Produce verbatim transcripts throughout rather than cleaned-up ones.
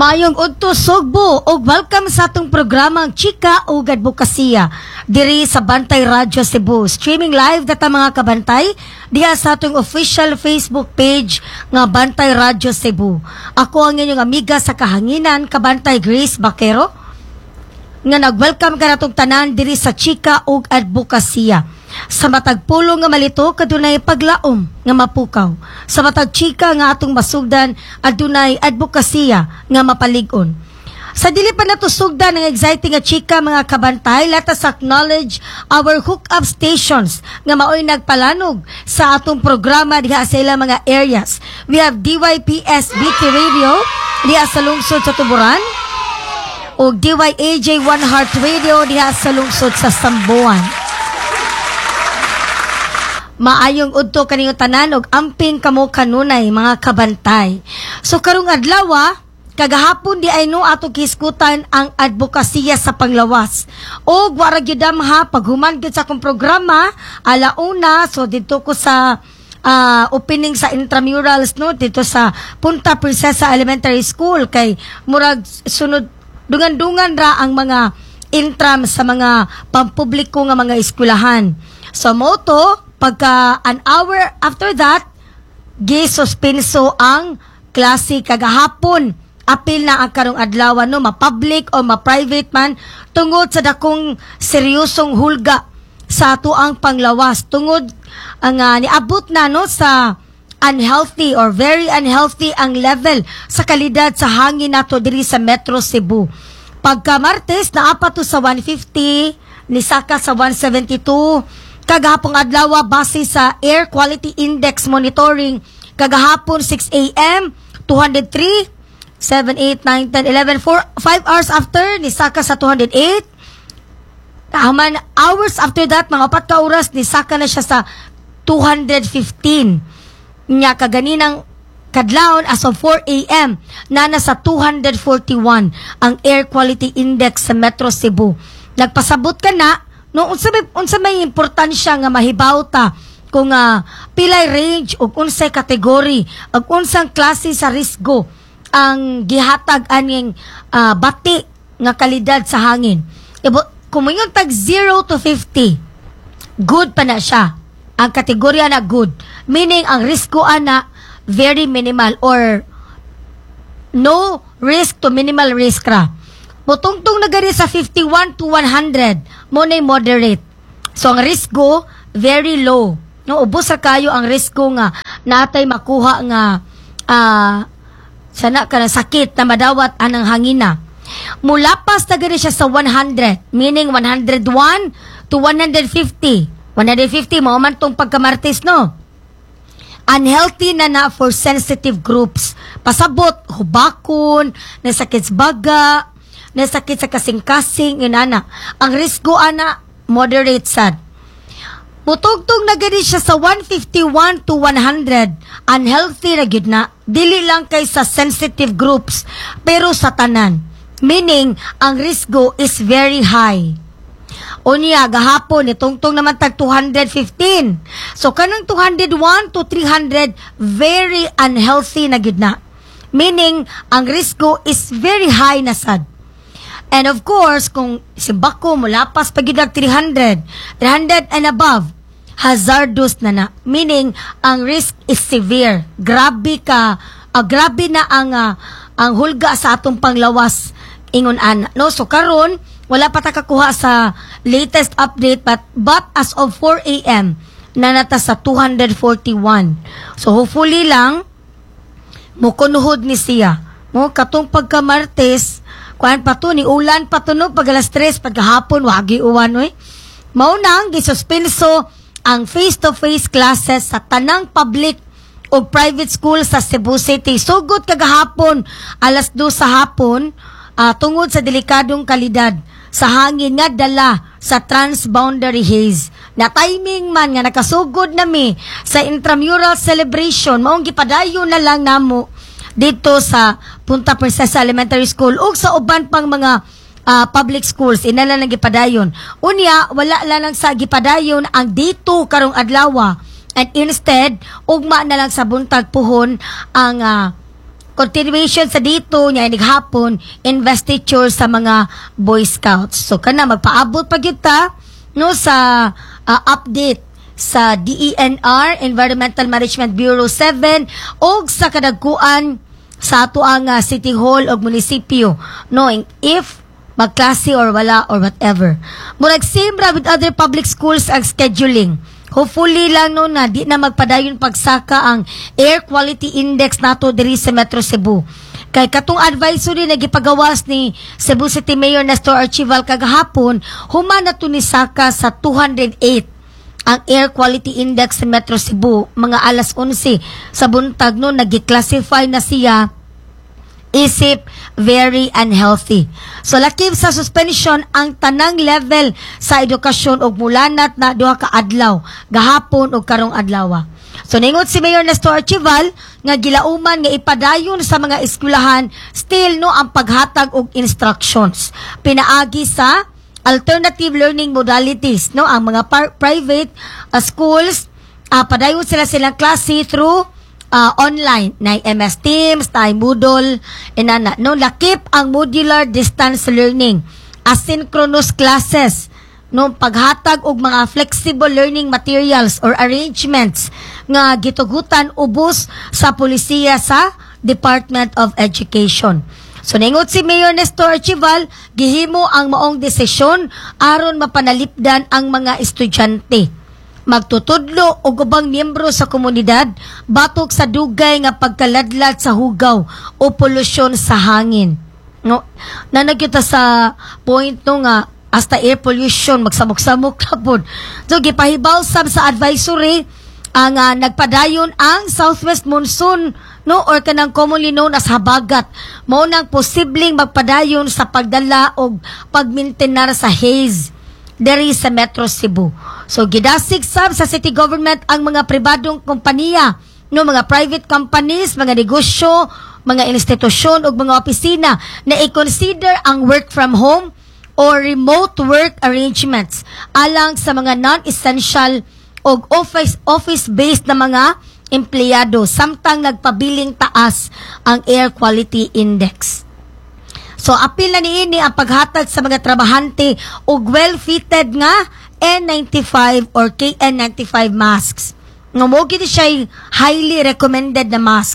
Mayong udto Sugbo og welcome sa atong programang Chika ug Advokasya diri sa Bantay Radyo Cebu. Streaming live data mga kabantay diha sa atong official Facebook page nga Bantay Radyo Cebu. Ako ang inyong amiga sa kahanginan, Kabantay Grace Bakero, nga nag-welcome ka natong tanan diri sa Chika ug Advokasya. Sa matag pulo nga malito kadunay paglaom nga mapukaw. Sa matag chika nga atong masugdan adunay advokasya nga mapalig-on. Sa dili pa nato sugdan ang exciting nga chika mga kabantay, let us acknowledge our hookup stations nga maoy nagpalanog sa atong programa diha sa ilang mga areas. We have D Y P S B T Radio diha sa lungsod sa Tuburan ug D Y A J One Heart Radio diha sa lungsod sa Sambuan. Maayong udto kaninyo tanan og amping kamo kanunay mga kabantay. So karong adlaw, kagahapon di ay no ato kiskutan ang advokasya sa panglawas. Og wara gyud ha paghuman gyud sa akong programa alauna, so dito ko sa uh, opening sa intramurals no dito sa Punta Princesa Elementary School kay murag sunod dungan-dungan ra ang mga intram sa mga pampubliko nga mga eskwelahan. So moto pagka an hour after that, gisuspenso ang klase kagahapon. Apil na ang karong adlaw no, ma-public o ma-private man, tungod sa dakong seryosong hulga sa ato ang panglawas. Tungod ang uh, niabot na no sa unhealthy or very unhealthy ang level sa kalidad sa hangin nato diri sa Metro Cebu. Pagka Martes, naapa to sa one fifty, nisaka sa one seventy-two, kagahapong adlaw base sa Air Quality Index Monitoring kagahapon six a m two oh three, seven, eight, nine, ten, eleven, four, five hours after nisaka sa two oh eight. Haman hours after that, mga upat ka oras nisaka na siya sa two fifteen. Nya kaganinang kadlawon as of four a m na nasa two forty-one ang Air Quality Index sa Metro Cebu. Nagpasabot ka na no, unsa may, unsa may importansya nga mahibaw ta kung uh, pilay range o unsay kategory ug unsang klase sa risgo ang gihatag aning uh, bati nga kalidad sa hangin. Ibo, kung mayon tag zero to fifty, good pa na siya. Ang kategorya na good, meaning ang risgo ana very minimal or no risk to minimal risk ra. Mutungtong nagari sa fifty-one to one hundred, mo na moderate. So ang risgo very low. No, ubos sa kayo ang risgo nga natay makuha nga uh, sana ka na sakit na madawat anang hangina. Mulapas nagari siya sa one hundred, meaning one hundred one to one fifty. one fifty mo man tong pagkamartis no. Unhealthy na na for sensitive groups. Pasabot hubakon, nasakit sa baga, nasakit sa kasing-kasing, yun ana. Ang risgo ana, moderate sad. Mutugtong na gani siya sa one fifty-one to one hundred, unhealthy na gid na. Dili lang kay sa sensitive groups, pero sa tanan. Meaning, ang risgo is very high. Unya, gahapon, itungtong naman tag two fifteen. So, kanang two oh one to three hundred, very unhealthy na gid na. Meaning, ang risgo is very high na sad. And of course, kung si bako mulapas pag yun three hundred, three hundred and above, hazardous na na. Meaning, ang risk is severe. Grabe ka, uh, grabe na ang, uh, ang hulga sa atong panglawas ingon ana. No? So karon wala pa ta kakuha sa latest update, but, but as of four a m, na nata sa two forty-one. So hopefully lang, mukunuhod ni siya. Mo, katong pagka-Martes, kuan pa to ni ulan pa to no pag alas tres pagkahapon wagi uwan oy. Mao nang gisuspenso ang face-to-face classes sa tanang public o private school sa Cebu City. Sugod kagahapon alas dos sa hapon uh, tungod sa delikadong kalidad sa hangin nga dala sa transboundary haze. Na timing man nga nakasugod nami sa intramural celebration, maong gipadayon na lang namo dito sa Punta Princesa Elementary School ug sa uban pang mga uh, public schools inala nang gipadayon. Unya wala lang sa gipadayon ang dito karong adlaw, and instead ugma na lang sa buntag puhon ang uh, continuation sa dito niya naghapon investiture sa mga Boy Scouts. So kana magpaabot pa gyud ta no sa uh, update sa D E N R Environmental Management Bureau seven og sa kadagkuan sa ato ang uh, City Hall og munisipyo knowing if magklase or wala or whatever. Murag same ra with other public schools ang scheduling. Hopefully lang no na di na magpadayon pagsaka ang air quality index nato diri sa Metro Cebu. Kay katong advisory na gipagawas ni Cebu City Mayor Nestor Archival kagahapon, human na to ni saka sa two hundred eight ang air quality index sa Metro Cebu. Mga alas eleven sa buntag no nagi-classify na siya isip very unhealthy. So lakip sa suspension ang tanang level sa edukasyon og mulanat na duha ka adlaw, gahapon ug karong adlaw. So ningot si Mayor Nestor Archival nga gilauman nga ipadayon sa mga eskwelahan still no ang paghatag og instructions. Pinaagi sa alternative learning modalities no ang mga par- private uh, schools uh, padayon sila silang klase through Uh, online na M S Teams, na Moodle, inana. No, lakip ang modular distance learning, asynchronous classes, no, paghatag og mga flexible learning materials or arrangements nga gitugutan ubos sa pulisiya sa Department of Education. So ningot si Mayor Nestor Archival, gihimo ang maong desisyon aron mapanalipdan ang mga estudyante. Magtutudlo o ubang miyembro sa komunidad batok sa dugay nga pagkaladlad sa hugaw o polusyon sa hangin. No, nanagyuta sa point no nga hasta air pollution magsamok-samok na pod. So gipahibaw sab sa advisory ang uh, nagpadayon ang southwest monsoon no or kanang commonly known as habagat. Mao nang posibleng magpadayon sa pagdala og pagmintenar sa haze diri sa Metro Cebu. So gidasig sab sa city government ang mga pribadong kompanya, no mga private companies, mga negosyo, mga institusyon ug mga opisina na i-consider ang work from home or remote work arrangements alang sa mga non-essential ug office office-based na mga empleyado samtang nagpabiling taas ang air quality index. So apil na niini ang paghatag sa mga trabahante og well-fitted nga N ninety-five or K N ninety-five masks. Nga mo gid siya highly recommended na mask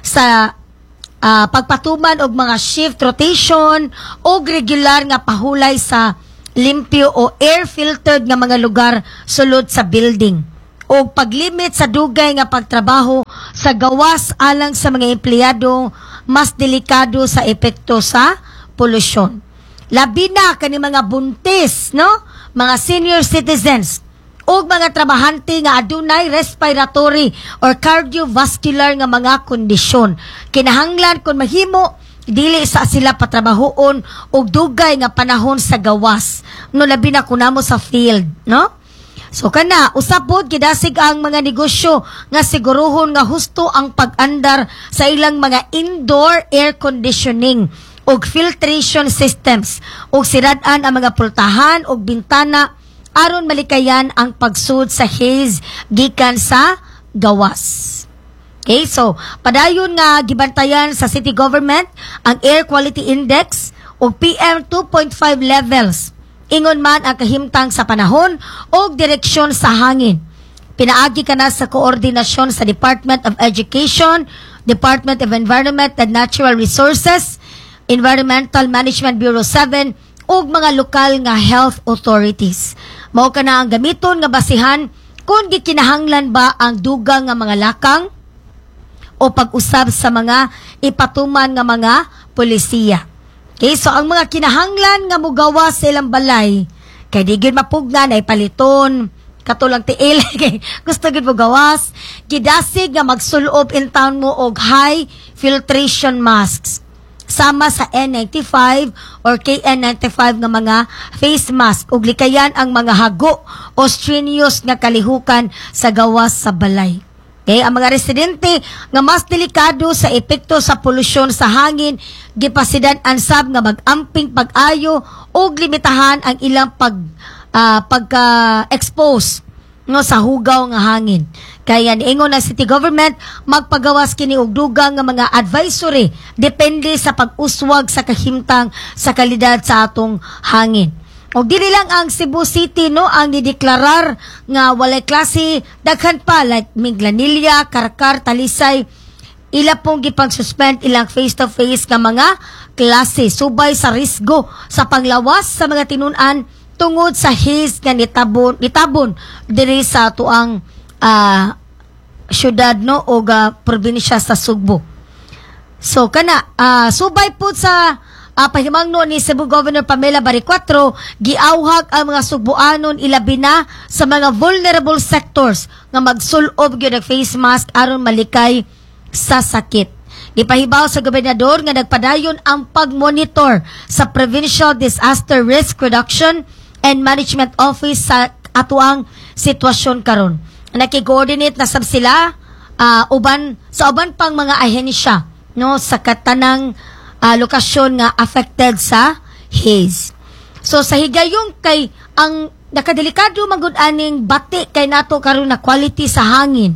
sa uh, pagpatuman og mga shift rotation og regular nga pahulay sa limpyo o air-filtered nga mga lugar sulod sa building. O paglimit sa dugay nga pagtrabaho sa gawas alang sa mga empleyado mas delikado sa epekto sa polusyon. Labi na kani mga buntis, no? Mga senior citizens o mga trabahante nga adunay respiratory or cardiovascular nga mga kondisyon. Kinahanglan kung mahimo dili sa sila patrabahoon og dugay nga panahon sa gawas. No labi na kunamo sa field, no? So kana usapod gidasig ang mga negosyo nga siguruhon nga husto ang pag-andar sa ilang mga indoor air conditioning og filtration systems og sirad-an ang mga pultahan og bintana aron malikayan ang pagsud sa haze gikan sa gawas. Okay, so padayon nga gibantayan sa city government ang air quality index og P M two point five levels. Ingon man ang kahimtang sa panahon o direksyon sa hangin. Pinaagi ka na sa koordinasyon sa Department of Education, Department of Environment and Natural Resources, Environmental Management Bureau seven, ug mga lokal nga health authorities. Mao ka na ang gamiton nga basihan kung gikinahanglan ba ang dugang nga mga lakang o pag-usab sa mga ipatuman nga mga polisiya. Okay, so ang mga kinahanglan nga mugawas sa ilang balay, kay di gyud mapugna na ipaliton, katulang tiil, kay gusto gyud mo gawas, gidasig nga magsulob in town mo og high filtration masks. Sama sa N ninety-five or K N ninety-five nga mga face mask ug likayan ang mga hago o strenuous nga kalihukan sa gawas sa balay. Okay, ang mga residente nga mas delikado sa epekto sa polusyon sa hangin gipasidan ansab nga mag-amping pag-ayo ug limitahan ang ilang pag uh, pagka-expose no sa hugaw nga hangin. Kaya niingon ng city government magpagawas kini og dugang nga mga advisory depende sa pag-uswag sa kahimtang sa kalidad sa atong hangin. Og dili lang ang Cebu City no ang nideklarar nga walay klase, daghan pa like Minglanilla, Carcar, Talisay, ila pong gipang-suspend ilang face-to-face nga mga klase subay sa risgo sa panglawas sa mga tinun-an tungod sa haze nga nitabon nitabon diri sa tuang uh, syudad no o uh, probinsya sa Sugbo. So kana uh, subay po sa uh, pahimangno ni Cebu Governor Pamela Baricuatro, giawhag ang mga Sugboanon ilabi na sa mga vulnerable sectors nga magsulob gyud og face mask aron malikay sa sakit. Gipahibaw sa gobernador nga nagpadayon ang pagmonitor sa Provincial Disaster Risk Reduction and Management Office sa atuang sitwasyon karon. Naki-coordinate na sab sila uh, uban sa uban pang mga ahensya no sa katanang uh, lokasyon nga affected sa haze. So sa higayong kay ang nakadelikado magud aning bati kay nato karon na quality sa hangin.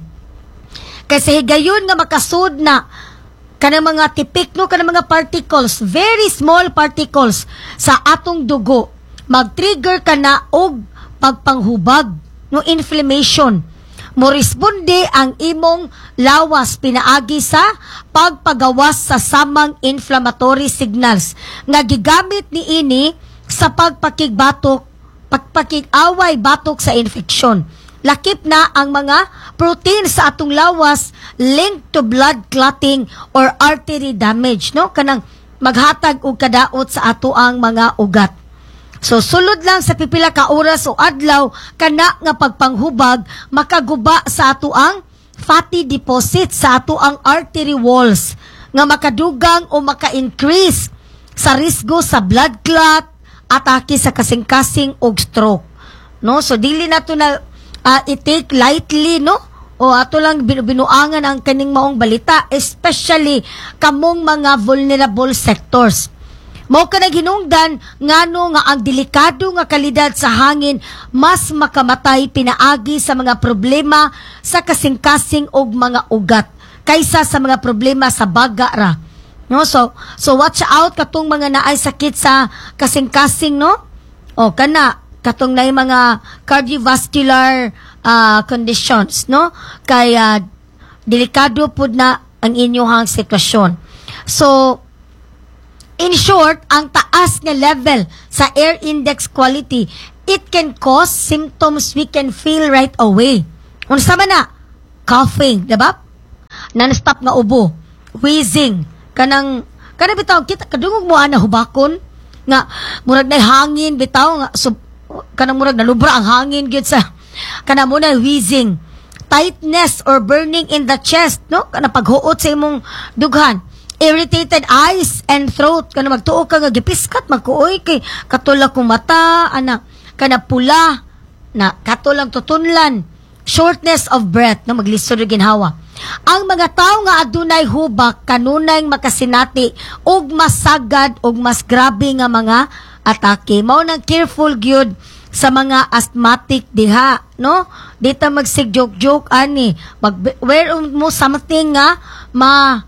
Kay sa higayon nga makasud na kanang mga tipik no kanang mga particles, very small particles sa atong dugo mag-trigger kana og pagpanghubag no inflammation. Moresponde ang imong lawas pinaagi sa pagpagawas sa samang inflammatory signals nga gigamit ni ini sa pagpakigbatok, pagpakig-away batok sa infeksyon. Lakip na ang mga protein sa atong lawas linked to blood clotting or artery damage, no? Kanang maghatag og kadaot sa ato ang mga ugat. So sulod lang sa pipila ka oras o adlaw kana nga pagpanghubag makaguba sa ato ang fatty deposit sa ato ang artery walls nga makadugang o maka-increase sa risgo sa blood clot, atake sa kasing-kasing og stroke. No, so dili nato na uh, i-take lightly, no? O ato lang binuangan ang kaning maong balita, especially kamong mga vulnerable sectors. Mao ka naghinungdan ngano nga ang delikado nga kalidad sa hangin mas makamatay pinaagi sa mga problema sa kasing-kasing og mga ugat kaysa sa mga problema sa baga ra. No, so so watch out katong mga naay sakit sa kasing-kasing, no? O kana katong naay mga cardiovascular uh, conditions, no? Kaya delikado pud na ang inyong sitwasyon. So in short, ang taas nga level sa air index quality, it can cause symptoms we can feel right away. Unsa man na? Coughing, diba? Non-stop nga ubo, wheezing, kanang kanang bitaw kita kadungog mo ana hubakon nga murag na hangin bitaw nga sub, kanang murag nalubra ang hangin gyud sa kanang mo na wheezing, tightness or burning in the chest, no? Kanang paghuot sa imong dughan. Irritated eyes and throat, kana magtuo ka nga gipiskat magkuoy kay katulak kong mata ana kana pula na katulang tutunlan, shortness of breath na maglisod og ginhawa. Ang mga tawo nga adunay hubak kanunay makasinati og masagad og mas grabe nga mga atake. Mao nang careful gyud sa mga asthmatic diha, no? Dita magsig-joke-joke ani, mag-wear mo something nga ma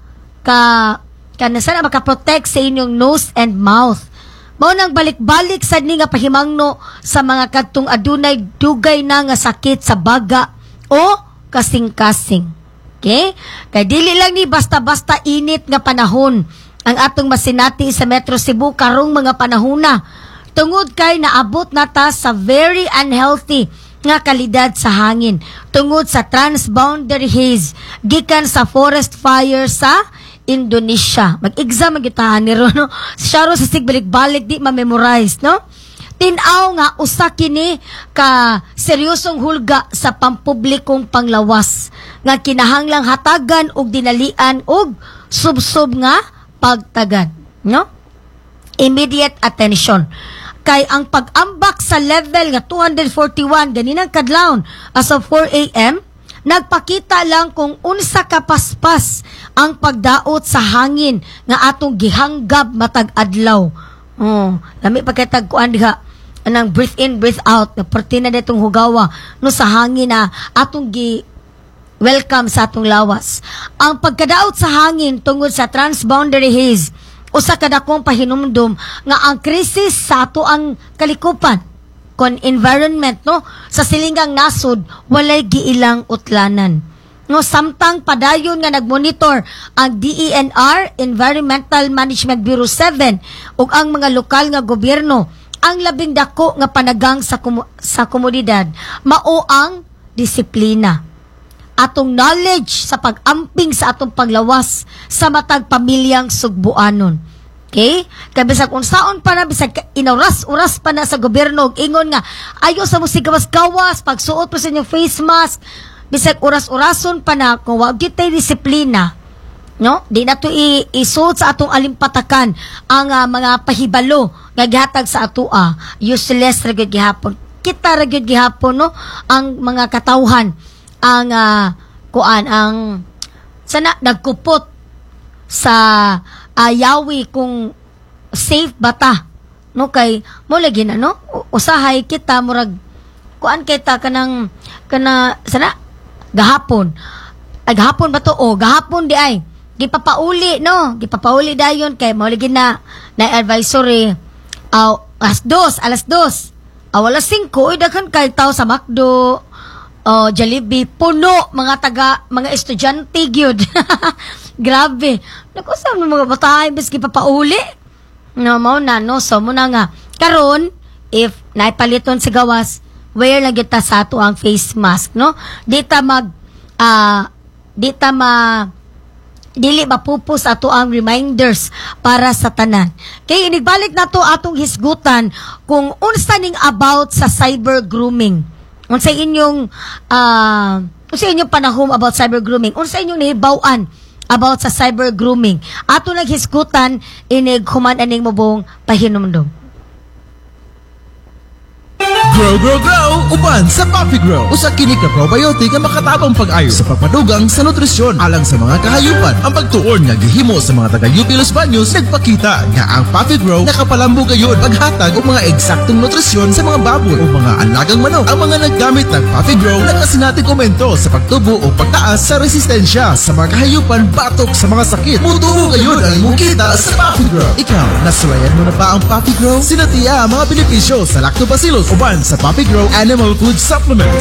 ka kana sana maka-protect sa inyong nose and mouth. Mao nang balik-balik sad ni nga pahimangno sa mga kadtong adunay dugay na nga sakit sa baga o kasing-kasing. Okay? Kay dili lang ni basta-basta init nga panahon ang atong masinati sa Metro Cebu karong mga panahona. Tungod kay naabot nata sa very unhealthy nga kalidad sa hangin tungod sa transboundary haze gikan sa forest fire sa Indonesia. Mag-exam magitahan ni ro, no? Siya sa sigbalik-balik di ma-memorize, no? Tinaw nga usa kini ka seryosong hulga sa pampublikong panglawas nga kinahanglang hatagan og dinalian og subsob nga pagtagad, no? Immediate attention. Kay ang pag-ambak sa level nga two forty-one ganinang kadlawon as of four a.m. nagpakita lang kung unsa kapaspas ang pagdaot sa hangin nga atong gihanggab matag adlaw. Oh, lami pagkatag kuan diha anang breathe in breathe out na pertina detong hugawa no sa hangin na atong gi welcome sa atong lawas. Ang pagkadaot sa hangin tungod sa transboundary haze, usa ka dakong pahinumdum nga ang krisis sa ato ang kalikupan kon environment no sa silingang nasod walay giilang utlanan. No, samtang padayon nga nagmonitor ang D E N R, Environmental Management Bureau seven, ug ang mga lokal nga gobyerno, ang labing dako nga panagang sa komu- sa komunidad mao ang disiplina. Atong knowledge sa pag-amping sa atong panglawas sa matag pamilyang sugbuanon. Okay? Kaya bisag unsaon pa na, bisag inoras-uras pa na sa gobyerno, ingon nga, ayo sa musigawas-gawas, pagsuot pa sa inyong face mask, bisag oras-orason pa na, kung wag yun tayo disiplina, no? Di na to i- isuot sa atong alimpatakan ang uh, mga pahibalo nga gihatag sa atua. Useless ra gyud gihapon. Kita ra gyud gihapon, no? Ang mga katawhan, ang uh, kuan, ang sana nagkupot sa uh, yawi kung safe bata, no? Kay mo lagi na, no? Usahay kita murag kuan kita kanang kana sana gahapon. Ay, gahapon ba to? O, gahapon di ay. Gipapauli, no? Gipapauli dayon kay mauligi na na advisory. Aw, uh, alas dos, alas dos. Aw, alas singko, daghan kay tao sa McDo, oh, Jollibee, puno, mga taga, mga estudyante, gyud. Grabe. Naku, saan mga batay, bis gipapauli? No, mo na, no? So, mo na nga. Karon, if naipaliton sa gawas, wear lang kita sa ato ang face mask, no? Di ta mag, uh, di ta ma, dili mapupos ato ang reminders para sa tanan. Kaya inigbalik na to atong hisgutan kung unsa ning about sa cyber grooming. Unsa inyong, uh, unsa inyong panahom about cyber grooming? Unsa inyong nahibaw-an about sa cyber grooming? Ato naghisgutan, inig human aning mubong pahinumdum. Grow, grow, grow! Uban sa Coffee Grow. Usa kini ka probiotic nga makatabang pag-ayo sa pagpadugang sa nutrisyon alang sa mga kahayupan. Ang pagtuon nga gihimo sa mga taga-U P Los Baños nagpakita nga ang Coffee Grow nakapalambo gayud paghatag og mga eksaktong nutrisyon sa mga baboy o mga alagang manok. Ang mga naggamit ng Coffee Grow nakasinati komento sa pagtubo o pagtaas sa resistensya sa mga kahayupan batok sa mga sakit. Mutuo gayud ang imong kita sa Coffee Grow. Ikaw, nasulayan mo na ba ang Coffee Grow? Sinatiya ang mga benepisyo sa Lactobacillus uban sa Coffee Grow Animal Food Supplement.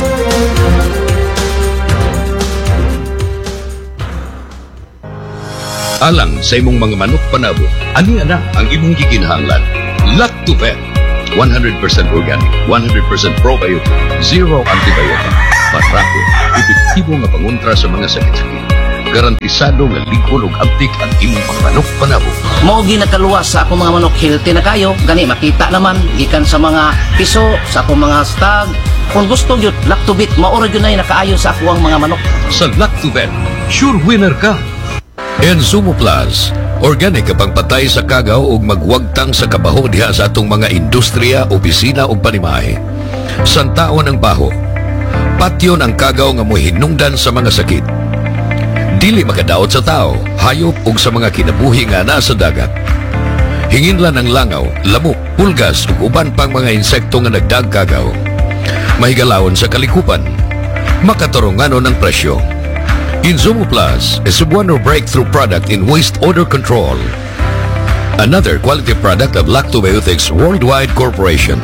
Alang sa imong mga manok panabo, ani ana ang imong gikinahanglan. Lactovet, one hundred percent organic, one hundred percent probiotic, zero antibiotic. Patrako, epektibo nga pangontra sa mga sakit-sakit. Garantisado nga likod ug abtik ang imong mga manok panabo. Mao gi nakaluwas sa akong mga manok, healthy na kayo. Gani makita naman gikan sa mga piso, sa akong mga stag. Kung gusto gyud Lactobit, maura gyud na nakaayon sa akong mga manok. Sa Lactovet, sure winner ka. Ensumo Plus, organic kapang patay sa kagaw ug magwagtang sa kabaho diha sa atong mga industriya, opisina ug panimahe. Santaon ang baho. Patyon ang kagaw nga mohinungdan sa mga sakit. Dili makadaot sa tao, hayop ug sa mga kinabuhi nga nasa dagat. Hinginlan ang langaw, lamok, pulgas ug uban pang mga insekto nga nagdagkagaw. Mahigalawon sa kalikupan, makatarunganon ang presyo. Insumo Plus is a one breakthrough product in waste odor control. Another quality product of Lactobiotics Worldwide Corporation.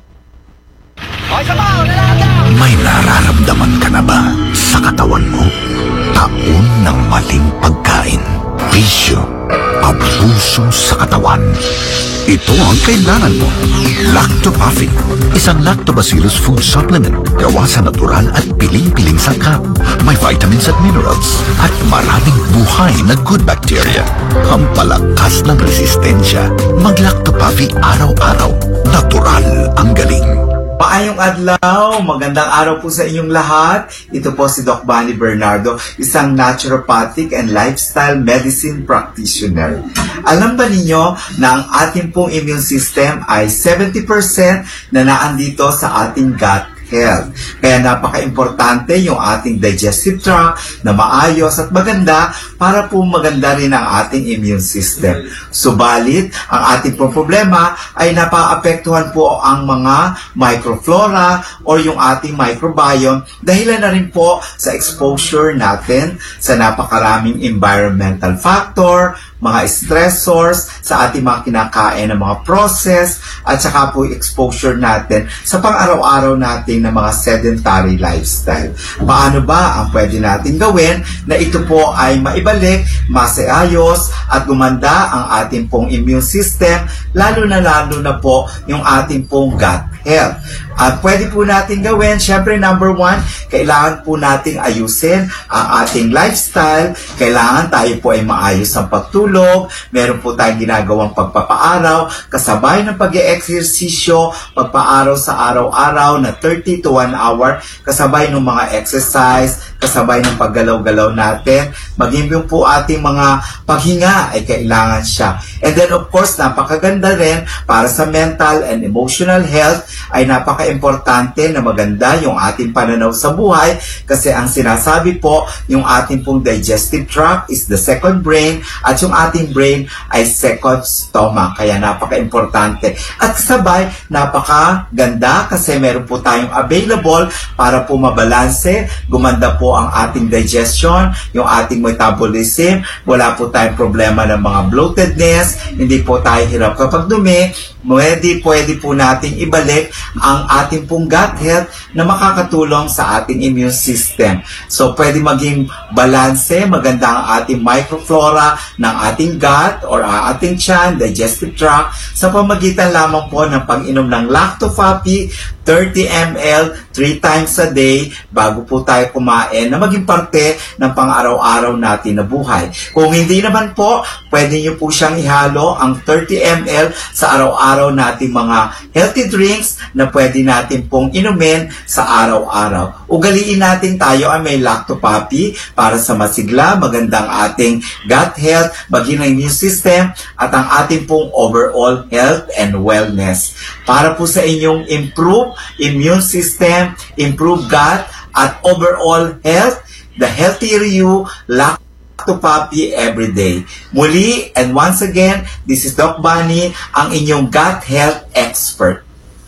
May nararamdaman ka na ba sa katawan mo? Taon ng maling pagkain, bisyo, abuso sa katawan. Ito ang kailangan mo. Lactopafic, isang lactobacillus food supplement gawa sa natural at piling-piling sangkap. May vitamins at minerals at maraming buhay na good bacteria. Pampalakas ng resistensya. Mag-Lactopafic araw-araw. Natural ang galing. Maayong adlaw, magandang araw po sa inyong lahat. Ito po si Doc Bunny Bernardo, isang naturopathic and lifestyle medicine practitioner. Alam ba ninyo na ang ating pong immune system ay seventy percent na naandito sa ating gut health. Kaya napaka-importante yung ating digestive tract na maayos at maganda para po maganda rin ang ating immune system. Subalit, ang ating po problema ay napaapektuhan po ang mga microflora or yung ating microbiome dahilan na rin po sa exposure natin sa napakaraming environmental factor, mga stressors sa ating mga kinakain ng mga process at saka po exposure natin sa pang-araw-araw natin ng mga sedentary lifestyle. Paano ba ang pwede natin gawin na ito po ay maibalik, masayos at gumanda ang ating pong immune system, lalo na lalo na po yung ating pong gut health. At pwede po natin gawin, syempre number one, kailangan po nating ayusin ang ating lifestyle. Kailangan tayo po ay maayos ang pagtulog. Meron po tayong ginagawang pagpapaaraw, kasabay ng pag-e-exersisyo, pagpaaraw sa araw-araw na thirty to one hour, kasabay ng mga exercise, kasabay ng paggalaw-galaw natin. Maging yung po ating mga paghinga ay kailangan siya. And then of course, napakaganda rin para sa mental and emotional health ay napaka-importante na maganda yung ating pananaw sa buhay kasi ang sinasabi po, yung ating pong digestive tract is the second brain at yung ating brain ay second stomach. Kaya napaka-importante. At sabay, napakaganda kasi meron po tayong available para po mabalanse, gumanda po ang ating digestion, yung ating metabolism, wala po tayong problema ng mga bloatedness, hindi po tayo hirap kapag dumi, pwede, pwede po nating ibalik ang ating pong gut health na makakatulong sa ating immune system. So, pwede maging balanse, maganda ang ating microflora ng ating gut or ang ating tiyan, digestive tract, sa pamagitan lamang po ng pag-inom ng Lactofapi, thirty milliliters, three times a day, bago po tayo kumain, na maging parte ng pang-araw-araw natin na buhay. Kung hindi naman po, pwede nyo po siyang ihalo ang thirty milliliters sa araw-araw nating mga healthy drinks na pwede natin pong inumin sa araw-araw. Ugaliin natin tayo ay may Lactopapi para sa masigla, magandang ating gut health, maging ang immune system, at ang ating pong overall health and wellness. Para po sa inyong improve immune system, improve gut, at overall health, the healthier you, Lactopapi every day. Muli, and once again, this is Doc Bunny, ang inyong gut health expert.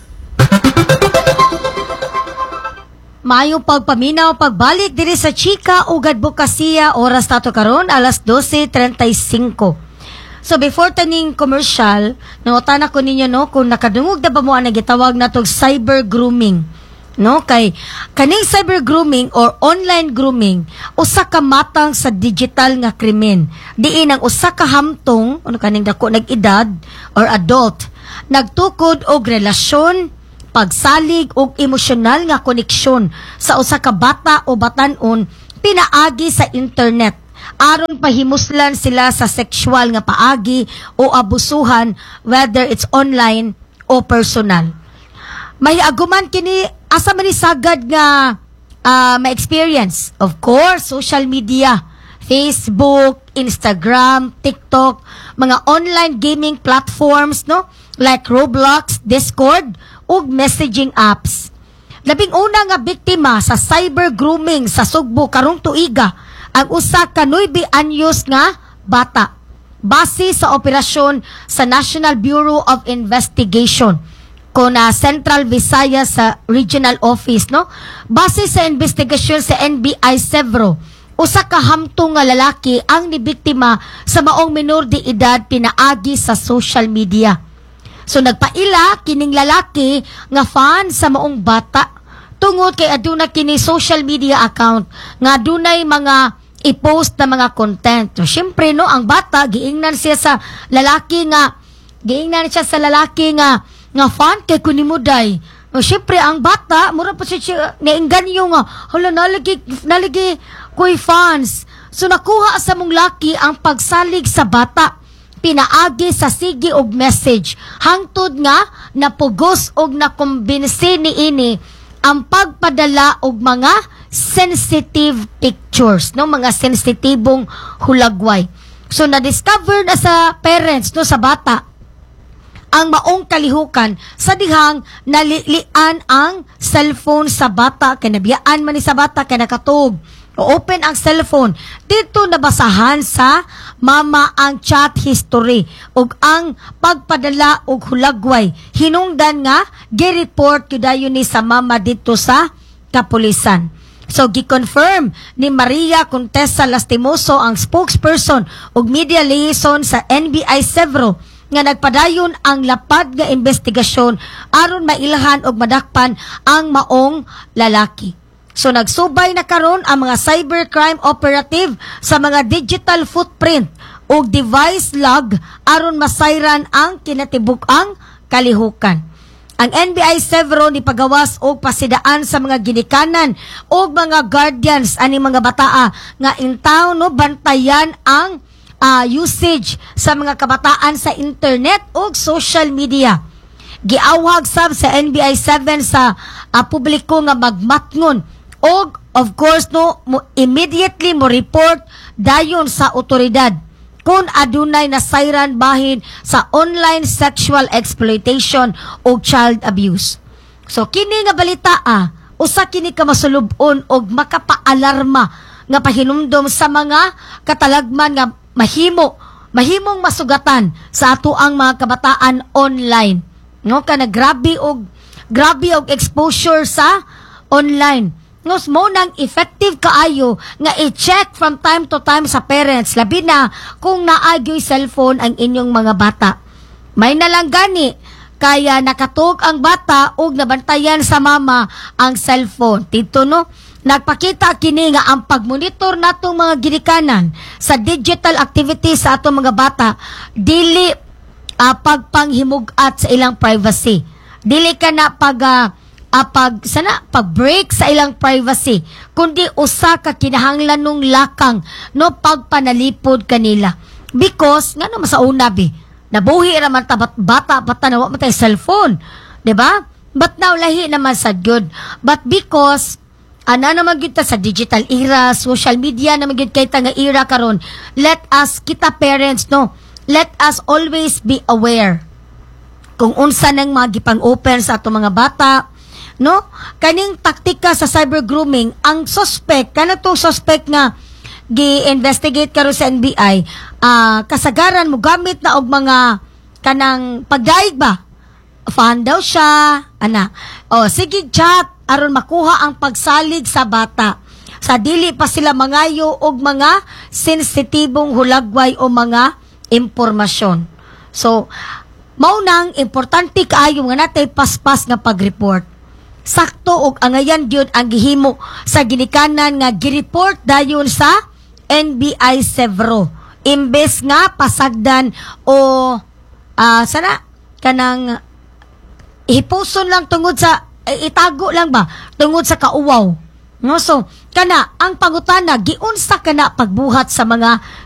Mayong pagpaminaw, pagbalik diri sa Chika ug Adbokasya, oras tato karon alas twelve thirty-five. So before taning commercial, nangutana ko ninyo no kung nakadungog na ba mo ang nagitawag natong cyber grooming. No, kay kaning cyber grooming or online grooming usa ka matang sa digital nga krimen. Diin ang usa ka hamtong ano kaning dako nag-edad or adult nagtukod og relasyon, pagsalig og emosyonal nga koneksyon sa usa ka bata o batan-on pinaagi sa internet aron pahimuslan sila sa sexual nga paagi o abusuhan, whether it's online o personal. May aguman kini asa man ni sagad nga uh, ma-experience. Of course, social media, Facebook, Instagram, TikTok, mga online gaming platforms, no? Like Roblox, Discord, ug messaging apps. Labing una nga biktima sa cyber grooming sa Sugbo karong tuiga ang usa ka nueve anyos nga bata. Base sa operasyon sa National Bureau of Investigation ko na Central Visayas sa Regional Office, no? Base sa investigasyon sa N B I Sevro, usa ka hamtong nga lalaki ang nibiktima sa maong minor de edad pinaagi sa social media. So nagpaila kining lalaki nga fan sa maong bata tungod kay aduna kini social media account nga adunay mga i-post na mga content. So syempre no, ang bata giingnan siya sa lalaki nga giingnan siya sa lalaki nga nga fan kay kunimuday. O syempre ang bata mura pa siya nainganyo nga hala nalagi nalagi koy fans. So nakuha sa mong laki ang pagsalig sa bata, pinaagi sa sige og message hangtod nga napugos og nakumbinsi niini ang pagpadala og mga sensitive pictures, no, mga sensitibong hulagway. So na discover na sa parents no sa bata ang maong kalihukan sa dihang nalilian ang cellphone sa bata, kinabiyaan man ni sa bata kay nakatug o-open ang cellphone. Dito nabasahan sa mama ang chat history ug ang pagpadala og hulagway. Hinungdan nga gi-report gyudayon ni sa mama dito sa kapulisan. So gi-confirm ni Maria Contessa Lastimoso, ang spokesperson ug media liaison sa N B I Severo, nga nagpadayon ang lapad nga investigasyon aron mailhan og madakpan ang maong lalaki. So nagsubay na karon ang mga cybercrime operative sa mga digital footprint o device log aron masayran ang kinatibuk-ang kalihukan. Ang N B I Severo ni pagawas og pasidaan sa mga ginikanan o mga guardians ani mga bataa nga intaw no bantayan ang uh, usage sa mga kabataan sa internet o social media. Giawhag sab sa N B I seven sa uh, publiko nga magmatngon og of course no mo immediately mo report dayon sa otoridad kung adunay nasayran bahin sa online sexual exploitation o child abuse. So kini nga balita ah, usa kini ka masulub-on og makapaalarma nga pahinumdom sa mga katalagman nga mahimo mahimong masugatan sa ato ang mga kabataan online. No kana grabe og grabe og exposure sa online. Nos mo nang effective kaayo nga i-check from time to time sa parents, labi na kung naagyo'y cellphone ang inyong mga bata. May nalang gani, kaya nakatog ang bata og nabantayan sa mama ang cellphone. Tito no, nagpakita kini nga ang pagmonitor natong mga ginikanan sa digital activities sa atong mga bata, dili uh, pagpanghimugat sa ilang privacy. Dili ka na pag... Uh, Uh, pag sana pag-break sa ilang privacy kundi usa ka kinahanglan nung lakang no pagpanalipod kanila because ngano masauna bi nabuhi ra man ta bata bata na wa man tay cellphone, di ba? But now lahi naman sad good, but because ana naman gyud ta sa digital era, social media naman gyud kay ta nga era karon, let us kita parents no let us always be aware kung unsa nang mga gipang-open sa ato mga bata. No, kaning taktika sa cyber grooming, ang suspect kana to suspect nga gi-investigate karon sa N B I, uh, kasagaran mo gamit na og mga kanang pagdaig ba, fan daw siya ana o sige chat aron makuha ang pagsalig sa bata sa dili pa sila mangayo og mga sensitibong hulagway o mga impormasyon. So mao nang importante kaayo nga natay paspas nga pag-report. Sakto og angayan gyud ang gihimo sa ginikanan nga gi-report dayon sa N B I Severo. Imbes nga pasagdan o uh, sana kanang ihipuson lang tungod sa eh, itago lang ba tungod sa kauwaw. No, so kana ang pangutana giunsa kana pagbuhat sa mga